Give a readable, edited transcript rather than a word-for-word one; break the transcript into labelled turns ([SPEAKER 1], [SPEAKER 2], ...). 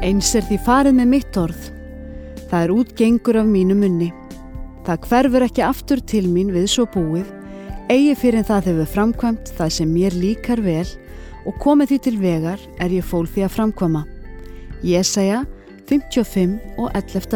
[SPEAKER 1] Eins því farið með mitt orð. Það útgengur af mínu munni. Það hverfur ekki aftur til mín við svo búið, eigi fyrir en það hefur framkvæmt það sem mér líkar vel og komið því til vegar ég fól því að framkvæma. Jesaja 55 og 11.